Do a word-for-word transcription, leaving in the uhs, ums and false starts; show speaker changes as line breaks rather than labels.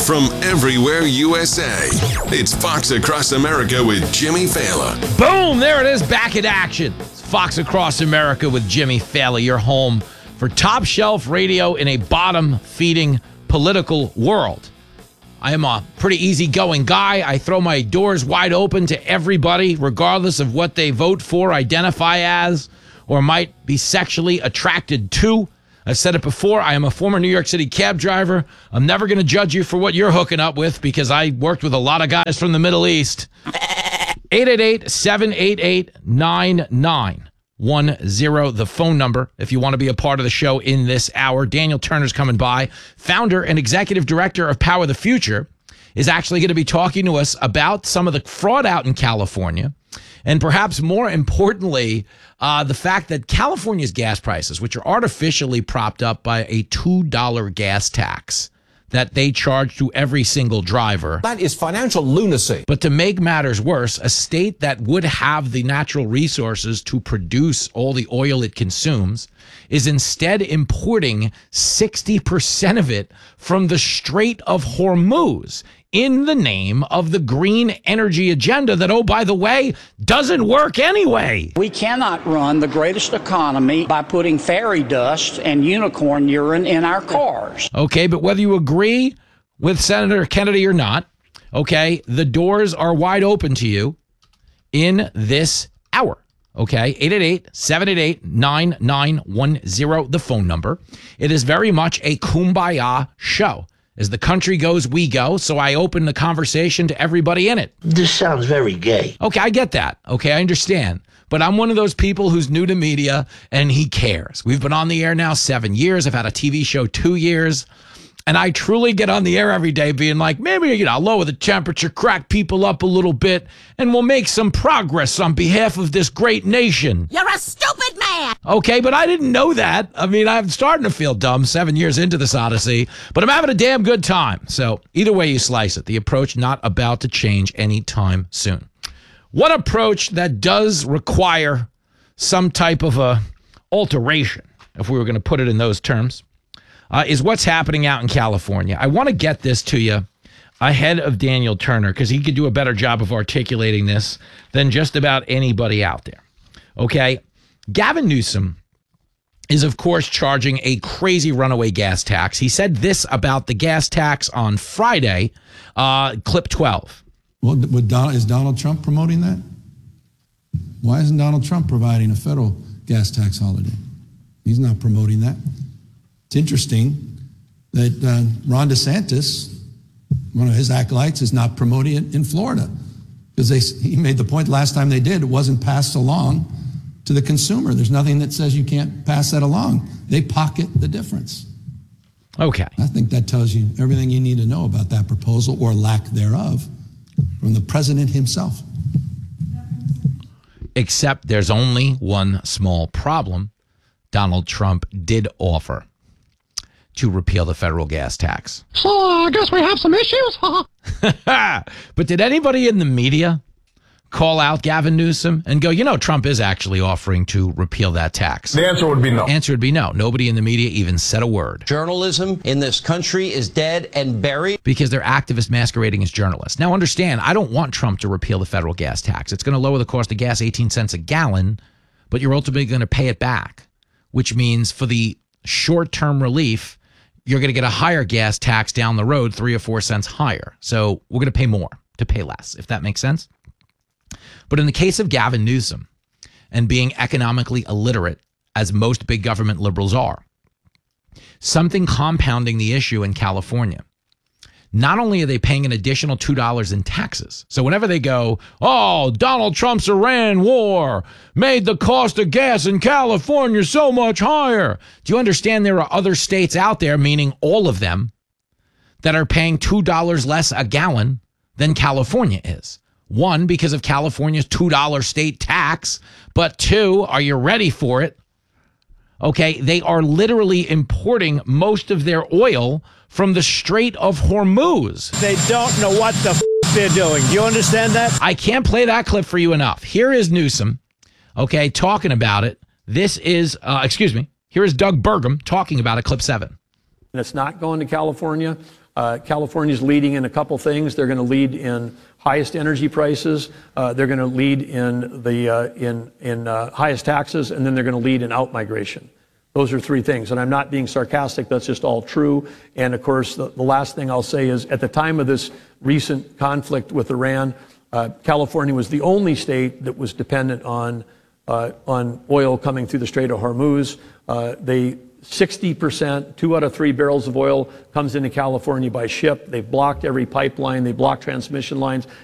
from everywhere U S A. It's Fox Across America with Jimmy Failla.
Boom! There it is, back in action. It's Fox Across America with Jimmy Failla, your home for top shelf radio in a bottom-feeding political world. I am a pretty easygoing guy. I throw my doors wide open to everybody, regardless of what they vote for, identify as, or might be sexually attracted to. I've said it before, I am a former New York City cab driver. I'm never going to judge you for what you're hooking up with because I worked with a lot of guys from the Middle East. eight eight eight, seven eight eight, nine nine one zero, the phone number, if you want to be a part of the show in this hour. Daniel Turner's coming by. Founder and executive director of Power the Future is actually going to be talking to us about some of the fraud out in California. And perhaps more importantly, uh, the fact that California's gas prices, which are artificially propped up by a two dollar gas tax that they charge to every single driver.
That is financial lunacy.
But to make matters worse, a state that would have the natural resources to produce all the oil it consumes is instead importing sixty percent of it from the Strait of Hormuz in the name of the green energy agenda that, oh, by the way, doesn't work anyway.
We cannot run the greatest economy by putting fairy dust and unicorn urine in our cars.
Okay, but whether you agree with Senator Kennedy or not, okay, the doors are wide open to you in this hour. Okay, eight eight eight, seven eight eight, nine nine one zero, the phone number. It is very much a kumbaya show. As the country goes, we go. So I open the conversation to everybody in it.
This sounds very gay.
Okay, I get that. Okay, I understand. But I'm one of those people who's new to media and he cares. We've been on the air now seven years. I've had a T V show two years. And I truly get on the air every day being like, maybe, you know, lower the temperature, crack people up a little bit, and we'll make some progress on behalf of this great nation.
You're a stupid man.
Okay, but I didn't know that. I mean, I'm starting to feel dumb seven years into this odyssey, but I'm having a damn good time. So either way you slice it, the approach not about to change anytime soon. One approach that does require some type of a alteration, if we were going to put it in those terms, Uh, is what's happening out in California. I want to get this to you ahead of Daniel Turner because he could do a better job of articulating this than just about anybody out there. Okay? Gavin Newsom is, of course, charging a crazy runaway gas tax. He said this about the gas tax on Friday, uh, clip twelve.
Well, would Donald, is Donald Trump promoting that? Why isn't Donald Trump providing a federal gas tax holiday? He's not promoting that. It's interesting that uh, Ron DeSantis, one of his acolytes, is not promoting it in Florida because they he made the point last time they did it wasn't passed along to the consumer. There's nothing that says you can't pass that along. They pocket the difference.
Okay.
I think that tells you everything you need to know about that proposal or lack thereof from the president himself.
Except there's only one small problem. Donald Trump did offer to repeal the federal gas tax.
So uh, I guess we have some issues, huh?
But did anybody in the media call out Gavin Newsom and go, you know, Trump is actually offering to repeal that tax?
The answer would be no.
Answer would be no. Nobody in the media even said a word.
Journalism in this country is dead and buried.
Because they're activists masquerading as journalists. Now, understand, I don't want Trump to repeal the federal gas tax. It's going to lower the cost of gas eighteen cents a gallon, but you're ultimately going to pay it back, which means for the short-term relief, you're going to get a higher gas tax down the road, three or four cents higher. So we're going to pay more to pay less, if that makes sense. But in the case of Gavin Newsom and being economically illiterate, as most big government liberals are, something compounding the issue in California. Not only are they paying an additional two dollars in taxes. So whenever they go, oh, Donald Trump's Iran war made the cost of gas in California so much higher. Do you understand there are other states out there, meaning all of them, that are paying two dollars less a gallon than California is? One, because of California's two dollar state tax. But two, are you ready for it? Okay, they are literally importing most of their oil from the Strait of Hormuz.
They don't know what the f- they're doing. Do you understand that?
I can't play that clip for you enough. Here is Newsom, okay, talking about it. This is, uh, excuse me, here is Doug Burgum talking about it, clip seven.
And it's not going to California.
Uh, California's leading in a couple things. They're going to lead in highest energy prices. Uh, they're going to lead in the uh, in in uh, highest taxes, and then they're going to lead in out-migration. Those are three things, and I'm not being sarcastic. That's just all true. And of course, the, the last thing I'll say is, at the time of this recent conflict with Iran, uh, California was the only state that was dependent on uh, on oil coming through the Strait of Hormuz. Uh, they sixty percent, two out of three barrels of oil comes into California by ship. They've blocked every pipeline. They blocked transmission lines.